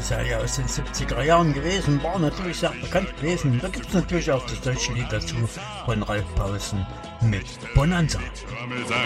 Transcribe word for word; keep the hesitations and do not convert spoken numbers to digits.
ist ja ja aus den siebziger Jahren gewesen, war natürlich sehr bekannt gewesen. Da gibt es natürlich auch das deutsche Lied dazu von Ralf Pausen mit Bonanza. Trommel sagt